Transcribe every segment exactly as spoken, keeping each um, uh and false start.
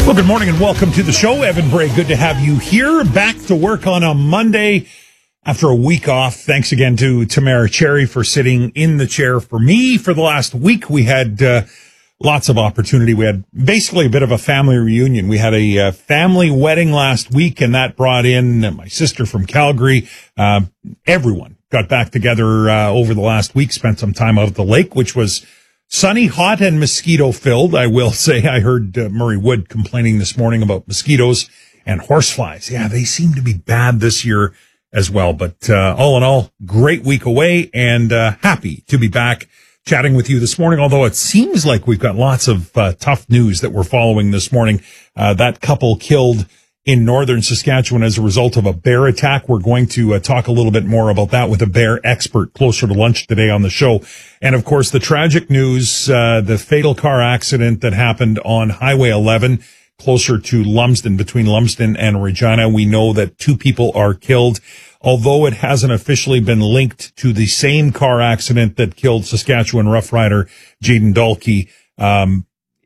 Well, good morning and welcome to the show. Evan Bray, good to have you here. Back to work on a Monday after a week off. Thanks again to Tamara Cherry for sitting in the chair for me for the last week. We had uh, lots of opportunity. We had basically a bit of a family reunion. We had a uh, family wedding last week, and that brought in my sister from Calgary. Uh, everyone got back together uh, over the last week, spent some time out at the lake, which was sunny, hot, and mosquito-filled. I will say I heard uh, Murray Wood complaining this morning about mosquitoes and horseflies. Yeah, they seem to be bad this year as well. But uh, all in all, great week away, and uh, happy to be back chatting with you this morning, although it seems like we've got lots of uh, tough news that we're following this morning. Uh, that couple killed in northern Saskatchewan as a result of a bear attack. We're going to uh, talk a little bit more about that with a bear expert closer to lunch today on the show. And of course, the tragic news, uh, the fatal car accident that happened on Highway eleven, closer to Lumsden, between Lumsden and Regina. We know that two people are killed, although it hasn't officially been linked to the same car accident that killed Saskatchewan Rough Rider Jaden Dalkey. Um,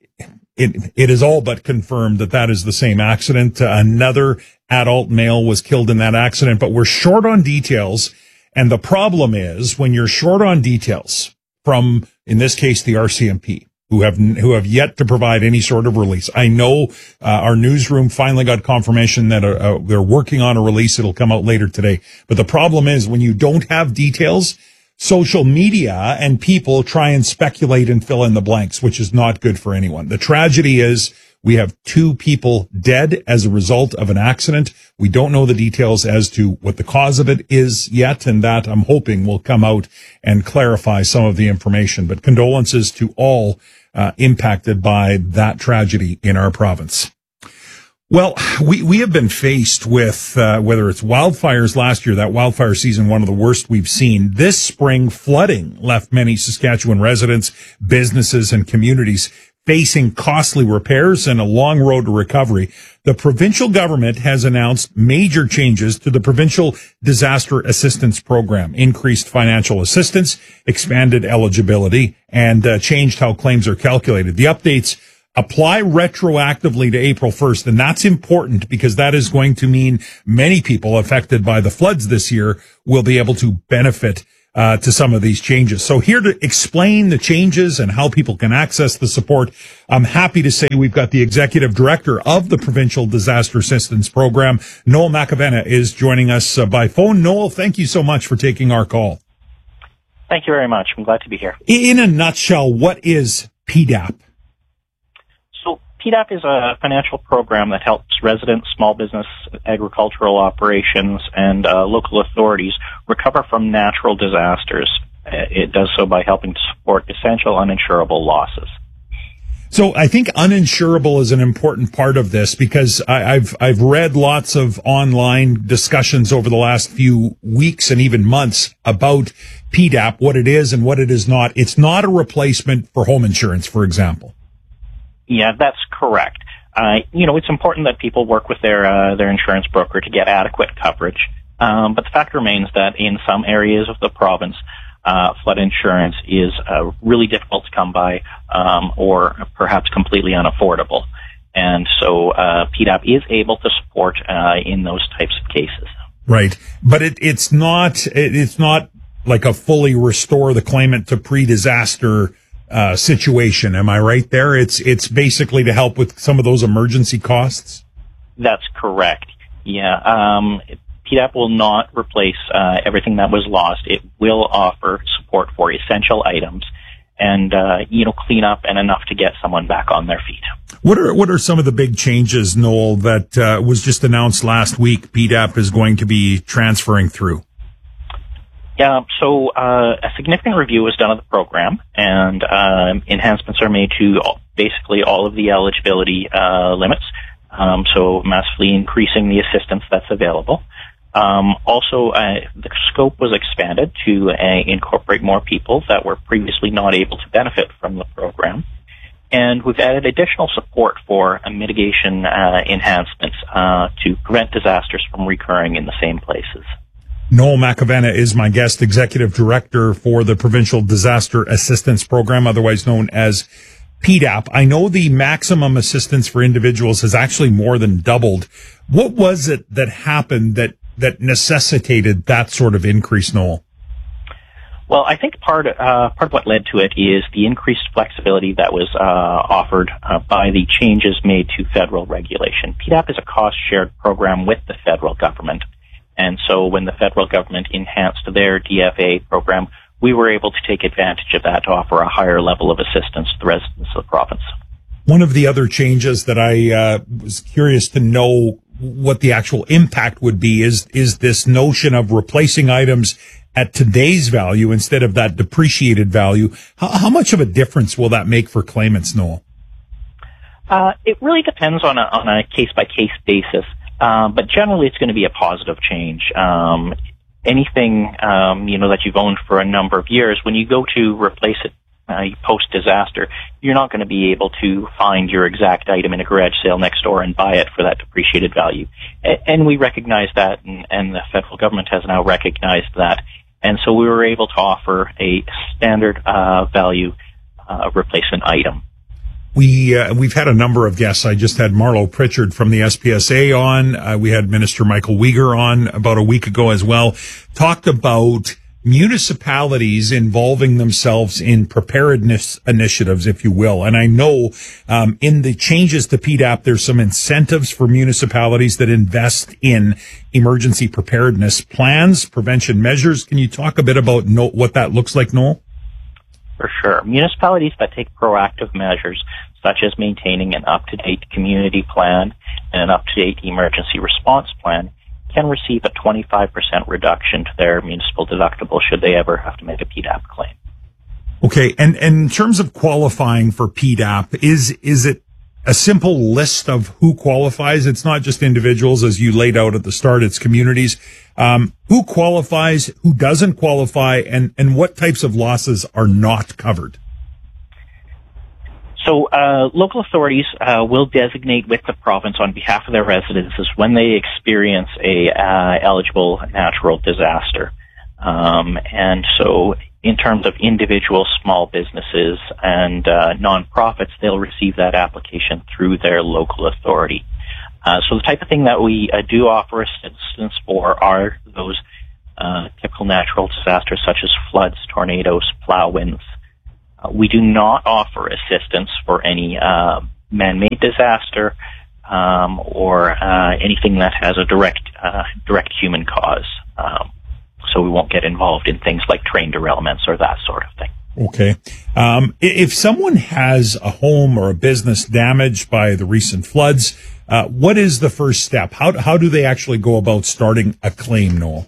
It, it is all but confirmed that that is the same accident. Uh, another adult male was killed in that accident, but we're short on details. And the problem is when you're short on details from, in this case, the R C M P, who have, who have yet to provide any sort of release. I know, uh, our newsroom finally got confirmation that uh, uh, they're working on a release. It'll come out later today. But the problem is when you don't have details, social media and people try and speculate and fill in the blanks, which is not good for anyone. The tragedy is we have two people dead as a result of an accident. We don't know the details as to what the cause of it is yet, and that I'm hoping will come out and clarify some of the information. But condolences to all uh, impacted by that tragedy in our province. Well, we, we have been faced with, uh, whether it's wildfires last year, that wildfire season, one of the worst we've seen. This spring, flooding left many Saskatchewan residents, businesses, and communities facing costly repairs and a long road to recovery. The provincial government has announced major changes to the Provincial Disaster Assistance Program, increased financial assistance, expanded eligibility, and uh, changed how claims are calculated. The updates apply retroactively to April first, and that's important because that is going to mean many people affected by the floods this year will be able to benefit uh, to some of these changes. So here to explain the changes and how people can access the support, I'm happy to say we've got the Executive Director of the Provincial Disaster Assistance Program, Noel McAvenna, is joining us uh, by phone. Noel, thank you so much for taking our call. Thank you very much. I'm glad to be here. In a nutshell, what is P D A P? P D A P is a financial program that helps residents, small business, agricultural operations, and uh, local authorities recover from natural disasters. It does so by helping to support essential uninsurable losses. So I think uninsurable is an important part of this because I, I've I've read lots of online discussions over the last few weeks and even months about P D A P, what it is and what it is not. It's not a replacement for home insurance, for example. Yeah, that's correct. Uh, you know, it's important that people work with their uh, their insurance broker to get adequate coverage. Um, but the fact remains that in some areas of the province, uh, flood insurance is uh, really difficult to come by, um, or perhaps completely unaffordable. And so uh, P D A P is able to support uh, in those types of cases. Right, but it, it's not it, it's not like a fully restore the claimant to pre-disaster Uh, situation. Am I right there? It's, it's basically to help with some of those emergency costs? That's correct. Yeah. Um, P D A P will not replace, uh, everything that was lost. It will offer support for essential items and, uh, you know, clean up and enough to get someone back on their feet. What are, what are some of the big changes, Noel, that, uh, was just announced last week P D A P is going to be transferring through? Yeah, so uh, a significant review was done of the program, and um, enhancements are made to all, basically all of the eligibility uh, limits, um, so massively increasing the assistance that's available. Um, also, uh, the scope was expanded to uh, incorporate more people that were previously not able to benefit from the program. And we've added additional support for uh, mitigation uh, enhancements uh, to prevent disasters from recurring in the same places. Noel McAvenna is my guest, Executive Director for the Provincial Disaster Assistance Program, otherwise known as P D A P. I know the maximum assistance for individuals has actually more than doubled. What was it that happened that, that necessitated that sort of increase, Noel? Well, I think part uh, part of what led to it is the increased flexibility that was uh, offered uh, by the changes made to federal regulation. P D A P is a cost-shared program with the federal government, and so when the federal government enhanced their D F A program, we were able to take advantage of that to offer a higher level of assistance to the residents of the province. One of the other changes that I uh, was curious to know what the actual impact would be is is this notion of replacing items at today's value instead of that depreciated value. How, how much of a difference will that make for claimants, Noel? Uh, it really depends on a, on a case-by-case basis, um, but generally it's going to be a positive change. Um, anything, um, you know, that you've owned for a number of years, when you go to replace it uh, post-disaster, you're not going to be able to find your exact item in a garage sale next door and buy it for that depreciated value. A- and we recognize that, and, and the federal government has now recognized that. And so we were able to offer a standard uh, value uh, replacement item. We, uh, we've had a number of guests. I just had Marlo Pritchard from the S P S A on. Uh, we had Minister Michael Uyghur on about a week ago as well. Talked about municipalities involving themselves in preparedness initiatives, if you will. And I know um, in the changes to P D A P, there's some incentives for municipalities that invest in emergency preparedness plans, prevention measures. Can you talk a bit about no- what that looks like, Noel? For sure. Municipalities that take proactive measures, such as maintaining an up-to-date community plan and an up-to-date emergency response plan, can receive a twenty-five percent reduction to their municipal deductible should they ever have to make a P D A P claim. Okay, and, and in terms of qualifying for P D A P, is is it a simple list of who qualifies? It's not just individuals, as you laid out at the start, it's communities. Um, who qualifies, who doesn't qualify, and, and what types of losses are not covered? So uh, local authorities uh, will designate with the province on behalf of their residences when they experience a uh, eligible natural disaster. Um, and so in terms of individual small businesses and uh, nonprofits, they'll receive that application through their local authority. Uh, so the type of thing that we uh, do offer assistance for are those uh, typical natural disasters such as floods, tornadoes, plow winds. Uh, we do not offer assistance for any uh, man-made disaster um, or uh, anything that has a direct uh, direct human cause. Um, so we won't get involved in things like train derailments or that sort of thing. Okay. Um, if someone has a home or a business damaged by the recent floods, uh, what is the first step? How how do they actually go about starting a claim, Noel?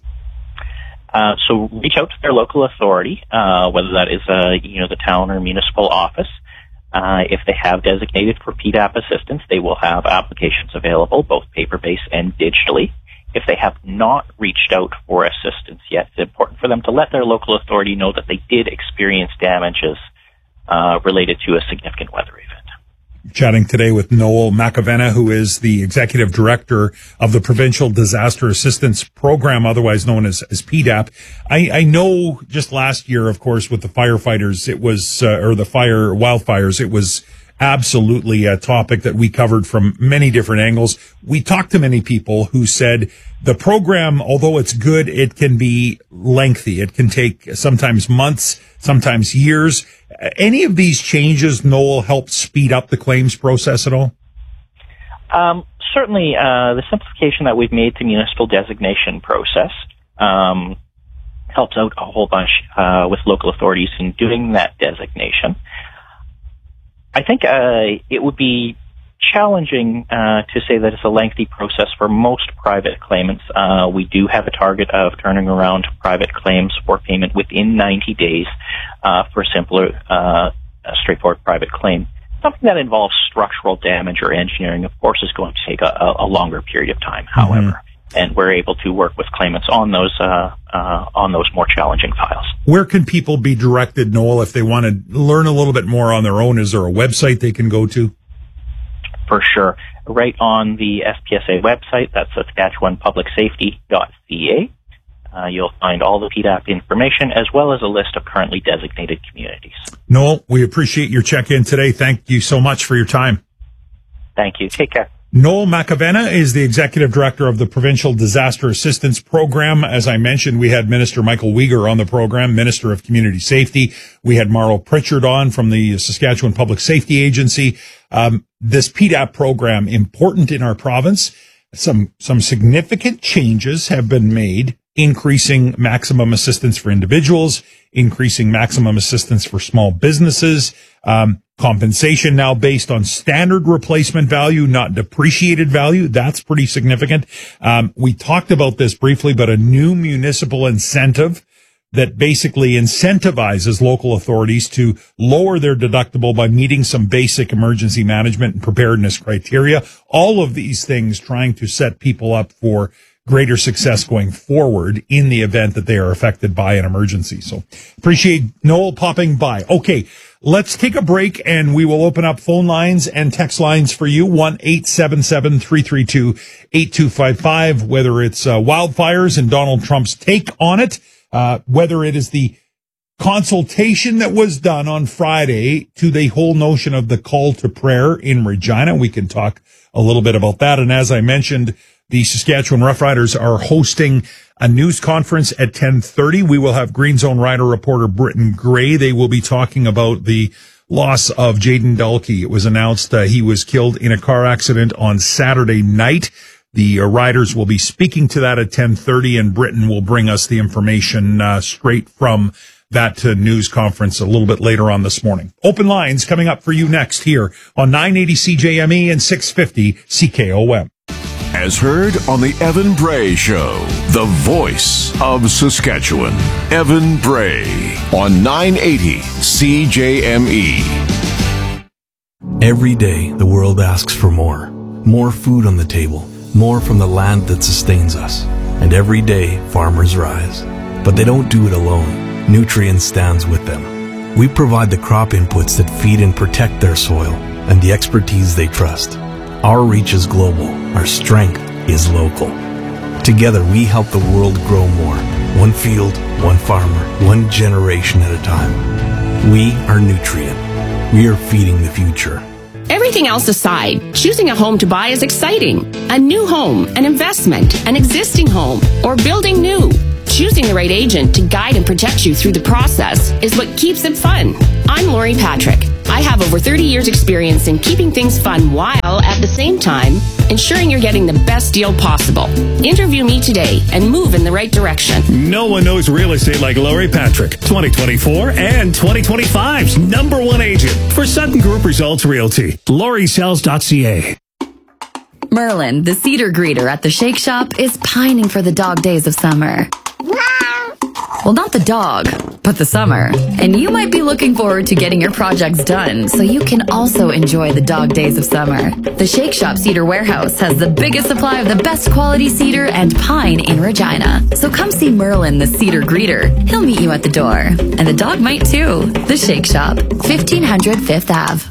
Uh, so reach out to their local authority, uh, whether that is, uh, you know, the town or municipal office. Uh, if they have designated for P D A P assistance, they will have applications available, both paper-based and digitally. If they have not reached out for assistance yet, it's important for them to let their local authority know that they did experience damages uh, related to a significant weather event. Chatting today with Noel McAvenna, who is the executive director of the Provincial Disaster Assistance Program, otherwise known as, as P D A P. I, I know just last year, of course, with the firefighters, it was, uh, or the fire wildfires, it was absolutely a topic that we covered from many different angles. We talked to many people who said the program, although it's good, it can be lengthy. It can take sometimes months, sometimes years. Any of these changes, Noel, help speed up the claims process at all? Um, certainly, uh, the simplification that we've made to the municipal designation process um, helps out a whole bunch uh, with local authorities in doing that designation. I think uh, it would be challenging uh, to say that it's a lengthy process for most private claimants. Uh, we do have a target of turning around private claims for payment within ninety days uh, for a simpler, uh, a straightforward private claim. Something that involves structural damage or engineering, of course, is going to take a, a longer period of time, however. Mm-hmm. And we're able to work with claimants on those uh, uh, on those more challenging files. Where can people be directed, Noel, if they want to learn a little bit more on their own? Is there a website they can go to? For sure. Right on the S P S A website, that's saskatchewan public safety dot c a. Uh, you'll find all the P D A P information as well as a list of currently designated communities. Noel, we appreciate your check-in today. Thank you so much for your time. Thank you. Take care. Noel Macavena is the Executive Director of the Provincial Disaster Assistance Program. As I mentioned, we had Minister Michael Uyghur on the program, Minister of Community Safety. We had Marlo Pritchard on from the Saskatchewan Public Safety Agency. Um, this P D A P program, important in our province. Some, some significant changes have been made, increasing maximum assistance for individuals, increasing maximum assistance for small businesses, um, compensation now based on standard replacement value, not depreciated value. That's pretty significant. Um, we talked about this briefly, but a new municipal incentive that basically incentivizes local authorities to lower their deductible by meeting some basic emergency management and preparedness criteria. All of these things trying to set people up for greater success going forward in the event that they are affected by an emergency. So appreciate Noel popping by. Okay, let's take a break and we will open up phone lines and text lines for you. one eight seven seven, three three two, eight two five five, whether it's uh, wildfires and Donald Trump's take on it, uh, whether it is the consultation that was done on Friday to the whole notion of the call to prayer in Regina. We can talk a little bit about that. And as I mentioned, the Saskatchewan Roughriders are hosting a news conference at ten thirty. We will have Green Zone Rider reporter Britton Gray. They will be talking about the loss of Jaden Dalkey. It was announced uh, he was killed in a car accident on Saturday night. The uh, riders will be speaking to that at ten thirty, and Britton will bring us the information uh, straight from that uh, news conference a little bit later on this morning. Open lines coming up for you next here on nine eighty C J M E and six fifty C K O M. As heard on the Evan Bray Show, the voice of Saskatchewan. Evan Bray on nine eighty C J M E. Every day, the world asks for more. More food on the table. More from the land that sustains us. And every day, farmers rise. But they don't do it alone. Nutrien stands with them. We provide the crop inputs that feed and protect their soil and the expertise they trust. Our reach is global. Our strength is local. Together, we help the world grow more. One field, one farmer, one generation at a time. We are Nutrien. We are feeding the future. Everything else aside, choosing a home to buy is exciting. A new home, an investment, an existing home, or building new. Choosing the right agent to guide and protect you through the process is what keeps it fun. I'm Lori Patrick. I have over thirty years experience in keeping things fun while at the same time ensuring you're getting the best deal possible. Interview me today and move in the right direction. No one knows real estate like Lori Patrick. twenty twenty-four and twenty twenty-five's number one agent for Sutton Group Results Realty. Lori Sells dot C A. Merlin, the cedar greeter at the Shake Shop, is pining for the dog days of summer. Well, not the dog, but the summer. And you might be looking forward to getting your projects done so you can also enjoy the dog days of summer. The Shake Shop Cedar Warehouse has the biggest supply of the best quality cedar and pine in Regina. So come see Merlin, the cedar greeter. He'll meet you at the door. And the dog might too. The Shake Shop, fifteen hundred Fifth Avenue.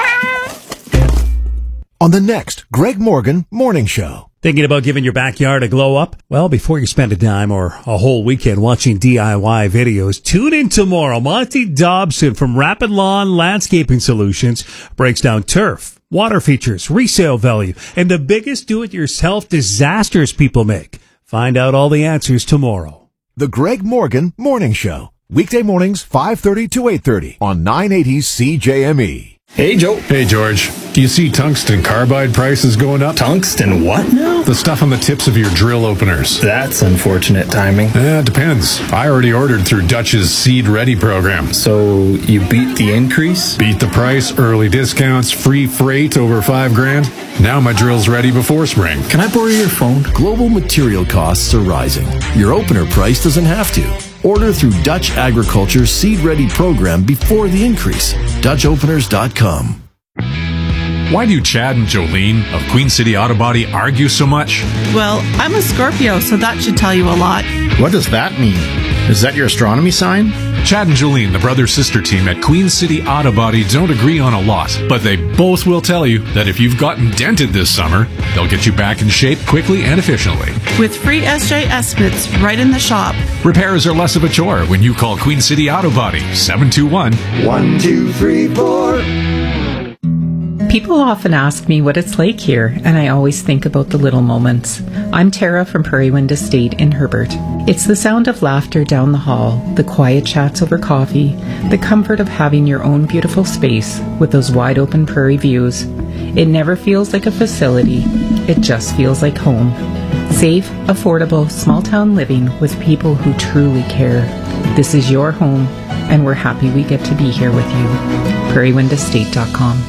On the next Greg Morgan Morning Show. Thinking about giving your backyard a glow up? Well, before you spend a dime or a whole weekend watching D I Y videos, tune in tomorrow. Monty Dobson from Rapid Lawn Landscaping Solutions breaks down turf, water features, resale value, and the biggest do-it-yourself disasters people make. Find out all the answers tomorrow. The Greg Morgan Morning Show. Weekday mornings, five thirty to eight thirty on nine eighty C J M E. Hey, Joe. Hey, George. Do you see tungsten carbide prices going up? Tungsten what now? The stuff on the tips of your drill openers. That's unfortunate timing. Yeah, it depends. I already ordered through Dutch's Seed Ready program. So you beat the increase? Beat the price, early discounts, free freight over five grand. Now my drill's ready before spring. Can I borrow your phone? Global material costs are rising. Your opener price doesn't have to. Order through Dutch Agriculture's Seed Ready program before the increase. Dutch Openers dot com. Why do Chad and Jolene of Queen City Auto Body argue so much? Well, I'm a Scorpio, so that should tell you a lot. What does that mean? Is that your astronomy sign? Chad and Jolene, the brother-sister team at Queen City Auto Body, don't agree on a lot, but they both will tell you that if you've gotten dented this summer, they'll get you back in shape quickly and efficiently. With free S J estimates right in the shop. Repairs are less of a chore when you call Queen City Auto Body, seven two one, one two three four. People often ask me what it's like here, and I always think about the little moments. I'm Tara from Prairie Wind Estate in Herbert. It's the sound of laughter down the hall, the quiet chats over coffee, the comfort of having your own beautiful space with those wide open prairie views. It never feels like a facility, it just feels like home. Safe, affordable, small town living with people who truly care. This is your home, and we're happy we get to be here with you. prairie wind estate dot com.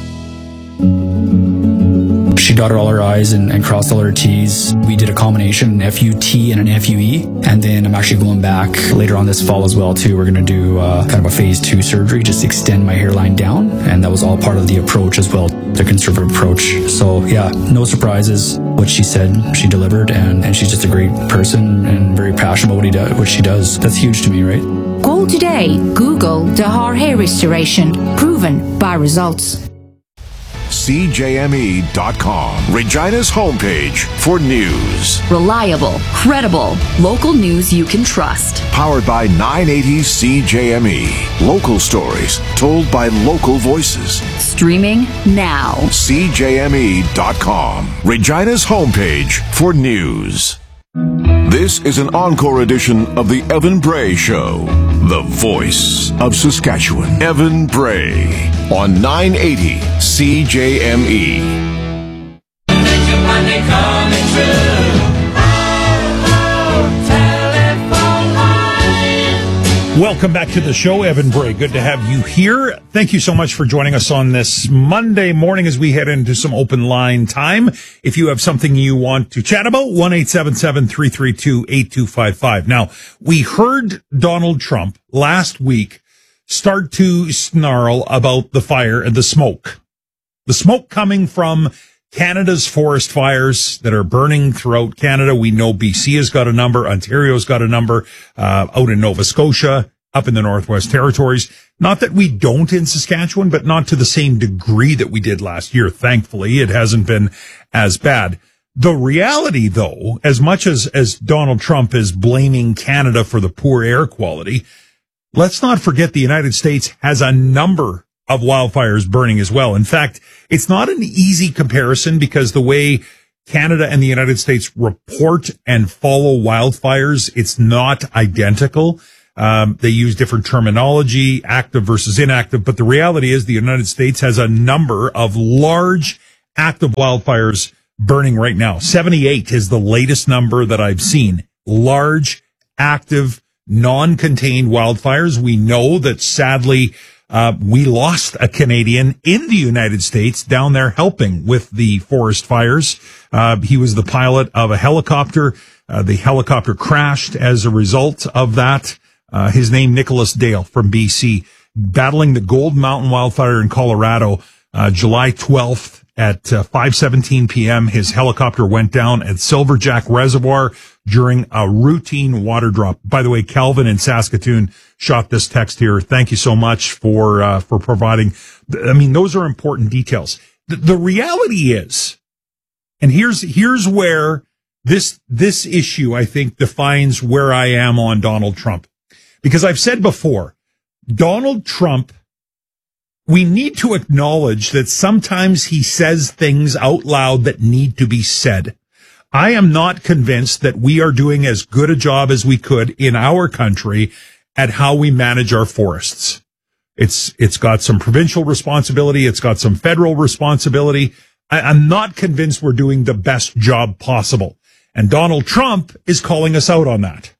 She dotted all her I's and, and crossed all her T's. We did a combination, an F U T and an F U E. And then I'm actually going back later on this fall as well, too. We're going to do uh, kind of a phase two surgery, just extend my hairline down. And that was all part of the approach as well, the conservative approach. So, yeah, no surprises. What she said, she delivered. And, and she's just a great person and very passionate about what, he do, what she does. That's huge to me, right? Call today. Google Dahar Hair Restoration. Proven by results. C J M E dot com, Regina's homepage for news. Reliable, credible, local news you can trust. Powered by nine eighty C J M E. Local stories told by local voices. Streaming now. C J M E dot com, Regina's homepage for news. This is an encore edition of the Evan Bray Show, the voice of Saskatchewan. Evan Bray on nine eighty C J M E. Welcome back to the show, Evan Bray. Good to have you here. Thank you so much for joining us on this Monday morning as we head into some open line time. If you have something you want to chat about, one eight seven seven, three three two, eight two five five. Now, we heard Donald Trump last week start to snarl about the fire and the smoke. The smoke coming from Canada's forest fires that are burning throughout Canada. We know B C has got a number. Ontario's got a number, uh, out in Nova Scotia, up in the Northwest Territories. Not that we don't in Saskatchewan, but not to the same degree that we did last year. Thankfully, it hasn't been as bad. The reality, though, as much as, as Donald Trump is blaming Canada for the poor air quality, let's not forget the United States has a number of wildfires burning as well. In fact, it's not an easy comparison because the way Canada and the United States report and follow wildfires, it's not identical. Um, they use different terminology, active versus inactive. But the reality is the United States has a number of large active wildfires burning right now. seventy-eight is the latest number that I've seen. Large, active, non-contained wildfires. We know that sadly, Uh, we lost a Canadian in the United States down there helping with the forest fires. Uh, he was the pilot of a helicopter. Uh, the helicopter crashed as a result of that. Uh, his name, Nicholas Dale from B C, battling the Gold Mountain wildfire in Colorado, uh, July twelfth at uh, five seventeen p.m. His helicopter went down at Silverjack Reservoir during a routine water drop. By the way, Calvin in Saskatoon shot this text here. Thank you so much for, uh, for providing. I mean, those are important details. The, the reality is, and here's, here's where this, this issue, I think, defines where I am on Donald Trump. Because I've said before, Donald Trump, we need to acknowledge that sometimes he says things out loud that need to be said. I am not convinced that we are doing as good a job as we could in our country at how we manage our forests. It's, it's got some provincial responsibility. It's got some federal responsibility. I, I'm not convinced we're doing the best job possible. And Donald Trump is calling us out on that.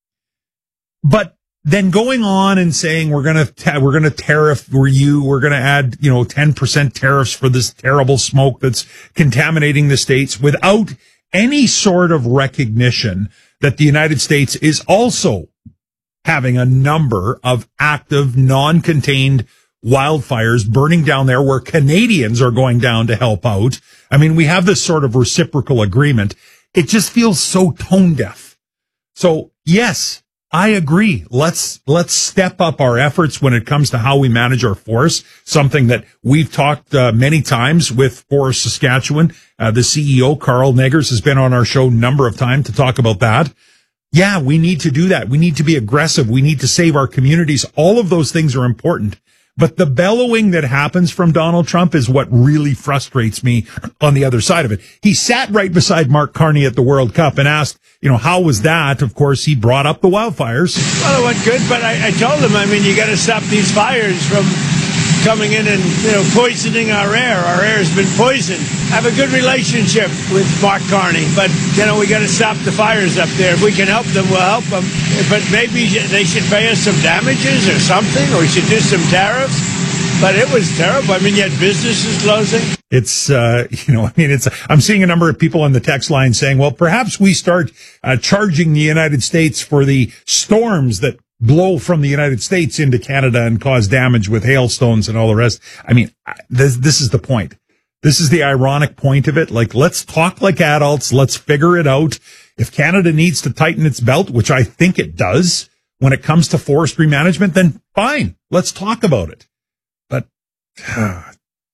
But then going on and saying we're going to ta- we're going to tariff you, we're going to add, you know, ten percent tariffs for this terrible smoke that's contaminating the states without any sort of recognition that the United States is also having a number of active, non-contained wildfires burning down there where Canadians are going down to help out. I mean, we have this sort of reciprocal agreement. It just feels so tone deaf. So yes, I agree. Let's, let's step up our efforts when it comes to how we manage our forests, something that we've talked uh, many times with Forest Saskatchewan. Uh, the C E O, Carl Neggers, has been on our show a number of times to talk about that. Yeah, we need to do that. We need to be aggressive. We need to save our communities. All of those things are important. But the bellowing that happens from Donald Trump is what really frustrates me on the other side of it. He sat right beside Mark Carney at the World Cup and asked, you know, how was that? Of course, he brought up the wildfires. Well, it went good, but I, I told him, I mean, you got to stop these fires from coming in and, you know, poisoning our air. Our air has been poisoned. I have a good relationship with Mark Carney, but, you know, we got to stop the fires up there. If we can help them, we'll help them. But maybe they should pay us some damages or something, or we should do some tariffs. But it was terrible. I mean, you had businesses closing. It's, uh, you know, I mean, it's, I'm seeing a number of people on the text line saying, well, perhaps we start uh, charging the United States for the storms that blow from the United States into Canada and cause damage with hailstones and all the rest. I mean, this, this is the point. This is the ironic point of it. Like, let's talk like adults. Let's figure it out. If Canada needs to tighten its belt, which I think it does when it comes to forestry management, then fine. Let's talk about it. But uh,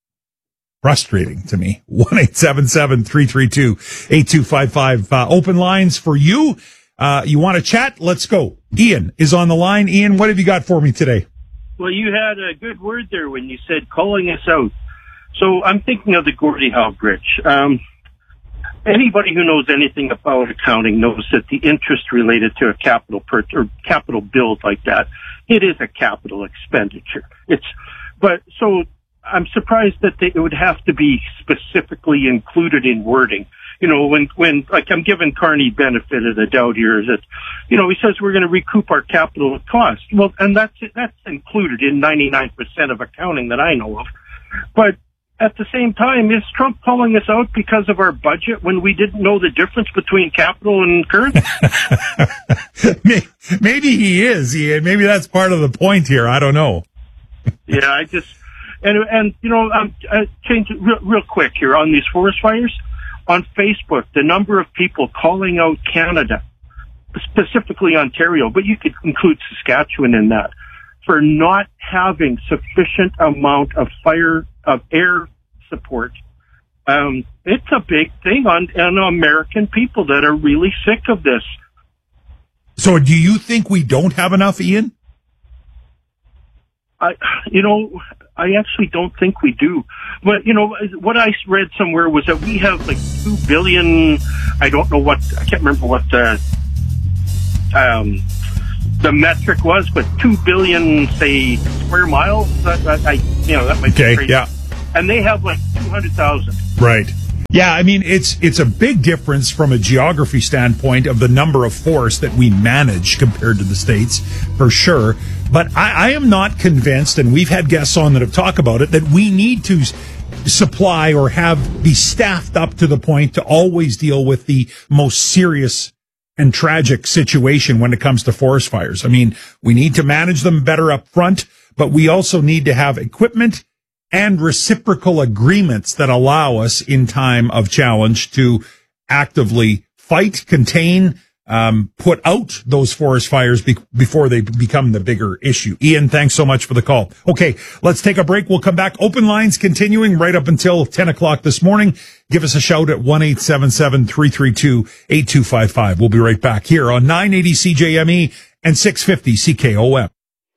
frustrating to me. one eight seven seven, three three two, eight two five five. Uh, open lines for you. Uh, you want to chat? Let's go. Ian is on the line. Ian, what have you got for me today? Well, you had a good word there when you said calling us out. So I'm thinking of the Gordie Howe Bridge. Um, anybody who knows anything about accounting knows that the interest related to a capital per- or capital build like that, it is a capital expenditure. It's, but so I'm surprised that they, it would have to be specifically included in wording. You know, when, when, like, I'm giving Carney benefit of the doubt here, that, you know, he says we're going to recoup our capital cost. Well, and that's, that's included in ninety-nine percent of accounting that I know of. But at the same time, is Trump calling us out because of our budget when we didn't know the difference between capital and current? Maybe he is. Maybe that's part of the point here. I don't know. Yeah, I just, and, and, you know, I'm, I change it real, real quick here on these forest fires. On Facebook, the number of people calling out Canada, specifically Ontario, but you could include Saskatchewan in that, for not having sufficient amount of fire, of air support. Um, it's a big thing on, on American people that are really sick of this. So do you think we don't have enough, Ian? I, you know, I actually don't think we do. But, you know, what I read somewhere was that we have like two billion, I don't know what, I can't remember what the, um, the metric was, but two billion, say, square miles. That, that I, you know, that might okay, be crazy. Yeah. And they have like two hundred thousand. Right. Yeah, I mean, it's it's a big difference from a geography standpoint of the number of forests that we manage compared to the states, for sure. But I, I am not convinced, and we've had guests on that have talked about it, that we need to supply or have be staffed up to the point to always deal with the most serious and tragic situation when it comes to forest fires. I mean, we need to manage them better up front, but we also need to have equipment and reciprocal agreements that allow us in time of challenge to actively fight, contain, um, put out those forest fires be- before they become the bigger issue. Ian, thanks so much for the call. Okay, let's take a break. We'll come back. Open lines continuing right up until ten o'clock this morning. Give us a shout at one eight seven seven, three three two, eight two five five. We'll be right back here on nine eighty C J M E and six fifty C K O M.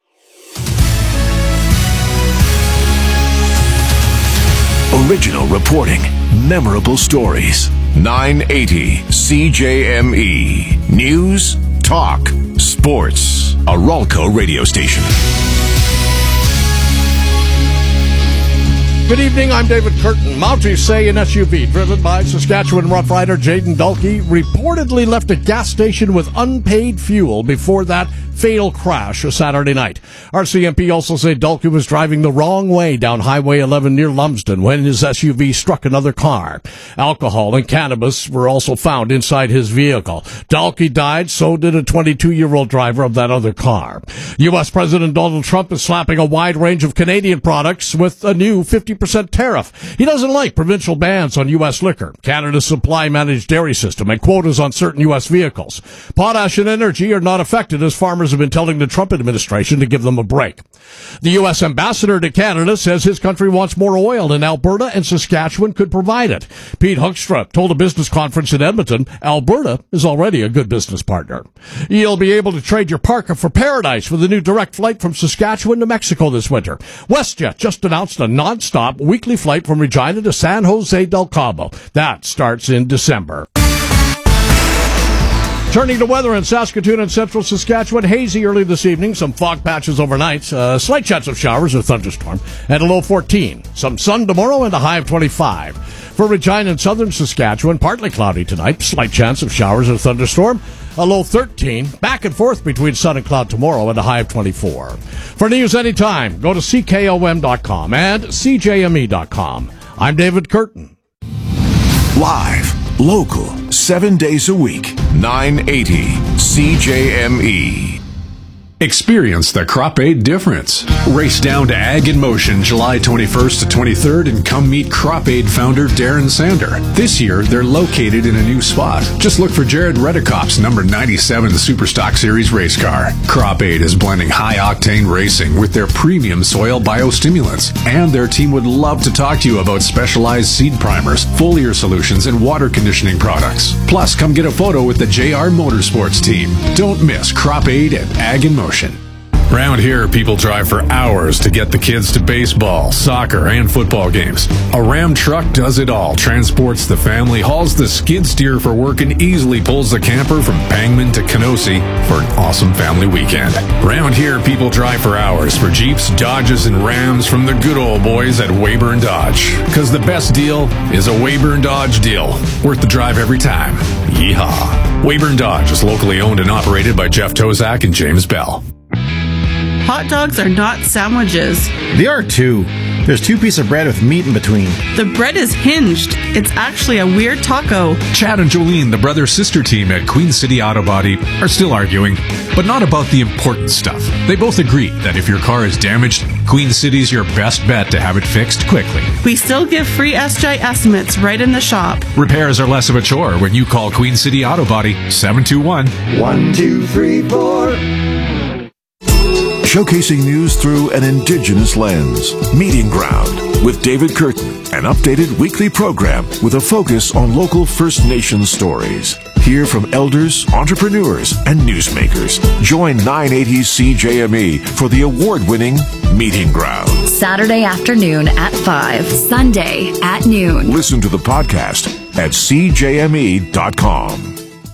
Original reporting, memorable stories. nine eighty C J M E. News, talk, sports. A Ralco radio station. Good evening, I'm David Curtin. Mounties say an S U V driven by Saskatchewan Rough Rider Jaden Dulkey reportedly left a gas station with unpaid fuel before that fatal crash Saturday night. R C M P also said Dalkey was driving the wrong way down Highway eleven near Lumsden when his S U V struck another car. Alcohol and cannabis were also found inside his vehicle. Dalkey died, so did a twenty-two-year-old driver of that other car. U S President Donald Trump is slapping a wide range of Canadian products with a new fifty percent tariff. He doesn't like provincial bans on U S liquor, Canada's supply managed dairy system, and quotas on certain U S vehicles. Potash and energy are not affected, as farmers have been telling the Trump administration to give them a break. The U S ambassador to Canada says his country wants more oil, and Alberta and Saskatchewan could provide it. Pete Hoekstra told a business conference in Edmonton, Alberta is already a good business partner. You'll be able to trade your parka for paradise with a new direct flight from Saskatchewan to Mexico this winter. WestJet just announced a non-stop weekly flight from Regina to San Jose del Cabo. That starts in December. Turning to weather in Saskatoon and central Saskatchewan, hazy early this evening, some fog patches overnight, uh, slight chance of showers or thunderstorm, and a low fourteen. Some sun tomorrow and a high of twenty-five. For Regina and southern Saskatchewan, partly cloudy tonight, slight chance of showers or thunderstorm, a low thirteen. Back and forth between sun and cloud tomorrow and a high of twenty-four. For news anytime, go to C K O M dot com and C J M E dot com. I'm David Curtin. Live, local, seven days a week, nine eighty C J M E. Experience the Crop Aid difference. Race down to Ag in Motion July twenty-first to twenty-third and come meet Crop Aid founder Darren Sander. This year, they're located in a new spot. Just look for Jared Redekop's number ninety-seven Superstock Series race car. Crop Aid is blending high-octane racing with their premium soil biostimulants. And their team would love to talk to you about specialized seed primers, foliar solutions, and water conditioning products. Plus, come get a photo with the J R Motorsports team. Don't miss Crop Aid at Ag in Motion. Around here, people drive for hours to get the kids to baseball, soccer, and football games. A Ram truck does it all, transports the family, hauls the skid steer for work, and easily pulls the camper from Pangman to Kenosi for an awesome family weekend. Around here, people drive for hours for Jeeps, Dodges, and Rams from the good old boys at Weyburn Dodge. Because the best deal is a Weyburn Dodge deal. Worth the drive every time. Yeehaw. Weyburn Dodge is locally owned and operated by Jeff Tozak and James Bell. Hot dogs are not sandwiches. They are too. There's two pieces of bread with meat in between. The bread is hinged. It's actually a weird taco. Chad and Jolene, the brother-sister team at Queen City Auto Body, are still arguing, but not about the important stuff. They both agree that if your car is damaged, Queen City's your best bet to have it fixed quickly. We still give free S J estimates right in the shop. Repairs are less of a chore when you call Queen City Auto Body seven two one, one two three four. Showcasing news through an Indigenous lens. Meeting Ground with David Curtin, an updated weekly program with a focus on local First Nations stories. Hear from elders, entrepreneurs, and newsmakers. Join nine eighty C J M E for the award-winning Meeting Ground. Saturday afternoon at five, Sunday at noon. Listen to the podcast at C J M E dot com.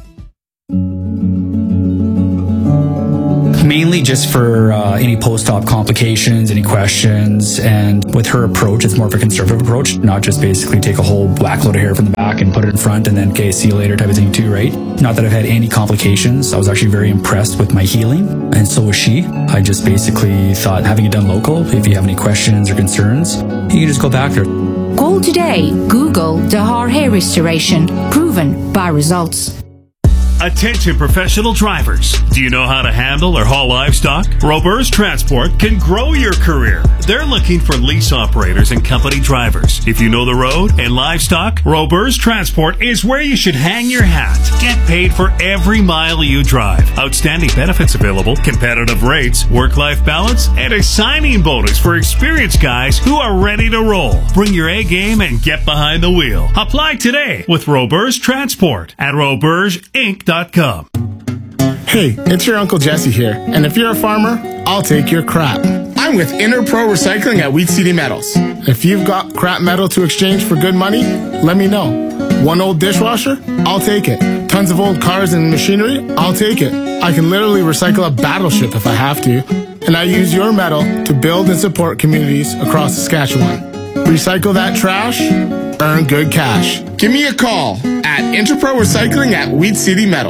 Mainly just for uh, any post-op complications, any questions, and with her approach, it's more of a conservative approach, not just basically take a whole whack load of hair from the back and put it in front and then, okay, see you later type of thing too, right? Not that I've had any complications. I was actually very impressed with my healing, and so was she. I just basically thought having it done local, if you have any questions or concerns, you can just go back there. Call today. Google Dahar Hair Restoration. Proven by results. Attention professional drivers. Do you know how to handle or haul livestock? Robers Transport can grow your career. They're looking for lease operators and company drivers. If you know the road and livestock, Robers Transport is where you should hang your hat. Get paid for every mile you drive. Outstanding benefits available, competitive rates, work-life balance, and a signing bonus for experienced guys who are ready to roll. Bring your A game and get behind the wheel. Apply today with Robers Transport at robers inc dot com. Hey, it's your Uncle Jesse here, and if you're a farmer, I'll take your crap. I'm with Interpro Recycling at Wheat City Metals. If you've got crap metal to exchange for good money, let me know. One old dishwasher? I'll take it. Tons of old cars and machinery? I'll take it. I can literally recycle a battleship if I have to. And I use your metal to build and support communities across Saskatchewan. Recycle that trash, earn good cash. Give me a call at Interpro Recycling at Wheat City Metals.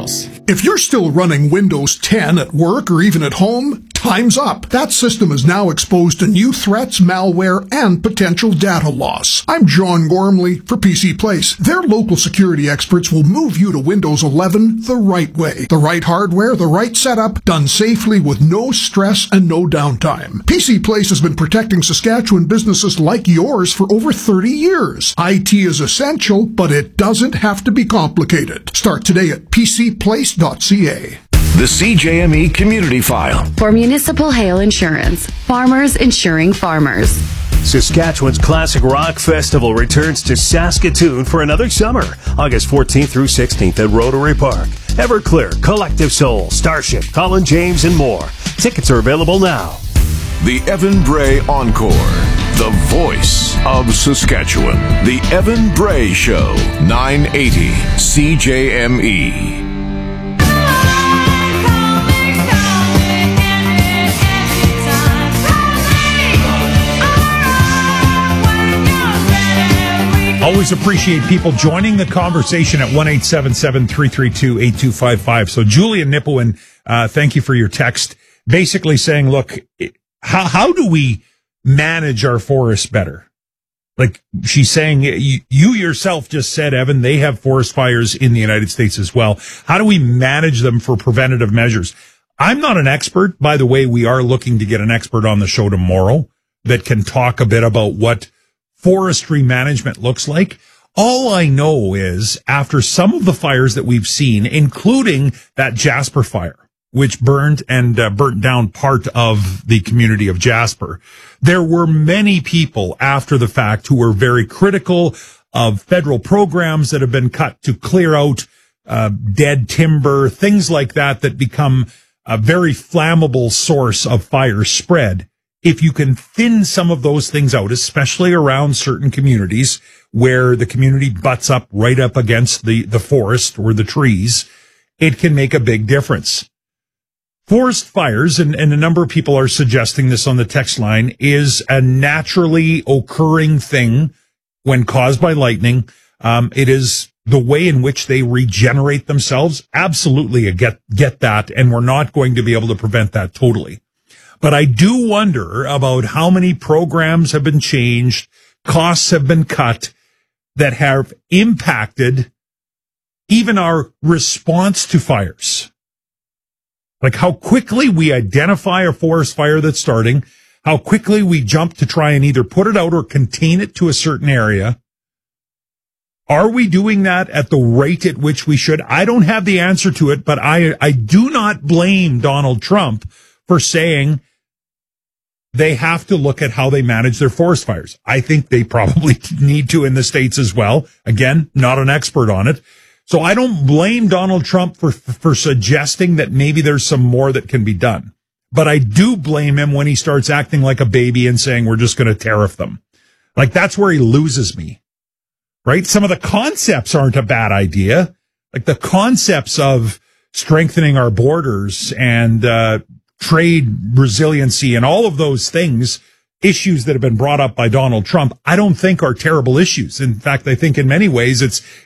If you're still running Windows ten at work or even at home, time's up. That system is now exposed to new threats, malware, and potential data loss. I'm John Gormley for P C Place. Their local security experts will move you to Windows eleven the right way. The right hardware, the right setup, done safely with no stress and no downtime. P C Place has been protecting Saskatchewan businesses like yours for over thirty years. I T is essential, but it doesn't have to be complicated. Start today at p c place dot c a. The C J M E Community File. For municipal hail insurance, farmers insuring farmers. Saskatchewan's Classic Rock Festival returns to Saskatoon for another summer, August fourteenth through sixteenth at Rotary Park. Everclear, Collective Soul, Starship, Colin James, and more. Tickets are available now. The Evan Bray Encore. The voice of Saskatchewan. The Evan Bray Show. nine eighty C J M E. Always appreciate people joining the conversation at one eight seven seven, three three two, eight two five five. So Julian Nipowin, uh, thank you for your text. Basically saying, look, how, how do we manage our forests better? Like she's saying, you, you yourself just said, Evan, they have forest fires in the United States as well. How do we manage them for preventative measures? I'm not an expert. By the way, we are looking to get an expert on the show tomorrow that can talk a bit about what forestry management looks like. All I know is after some of the fires that we've seen, including that Jasper fire, which burned and uh, burnt down part of the community of Jasper, there were many people after the fact who were very critical of federal programs that have been cut to clear out uh, dead timber, things like that, that become a very flammable source of fire spread. If you can thin some of those things out, especially around certain communities where the community butts up right up against the, the forest or the trees, it can make a big difference. Forest fires, and, and a number of people are suggesting this on the text line, is a naturally occurring thing when caused by lightning. Um, it is the way in which they regenerate themselves. Absolutely, I get, get that, and we're not going to be able to prevent that totally. But I do wonder about how many programs have been changed, costs have been cut that have impacted even our response to fires. Like how quickly we identify a forest fire that's starting, how quickly we jump to try and either put it out or contain it to a certain area. Are we doing that at the rate at which we should? I don't have the answer to it, but I, I do not blame Donald Trump for saying they have to look at how they manage their forest fires. I think they probably need to in the States as well. Again, not an expert on it. So I don't blame Donald Trump for, for suggesting that maybe there's some more that can be done. But I do blame him when he starts acting like a baby and saying we're just going to tariff them. Like that's where he loses me, right? Some of the concepts aren't a bad idea. Like the concepts of strengthening our borders and, uh, trade resiliency and all of those things, issues that have been brought up by Donald Trump, I don't think are terrible issues. In fact, I think in many ways it's